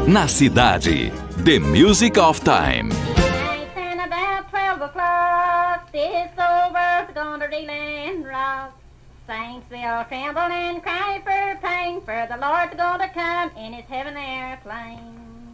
Na cidade, The Music of Time. And about 12 o'clock, this old world's gonna reel and rock. Saints will tremble and cry for pain, for the Lord's gonna come in his heaven airplane.